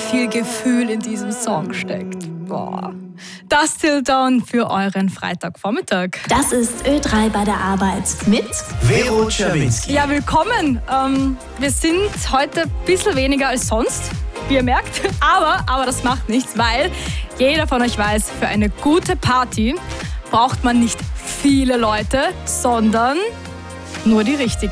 viel Gefühl in diesem Song steckt. Boah. Das Till Down für euren Freitagvormittag. Das ist Ö3 bei der Arbeit mit Vero Czerwinski. Ja, willkommen. Wir sind heute ein bisschen weniger als sonst, wie ihr merkt. Aber das macht nichts, weil jeder von euch weiß, für eine gute Party braucht man nicht viele Leute, sondern nur die richtigen.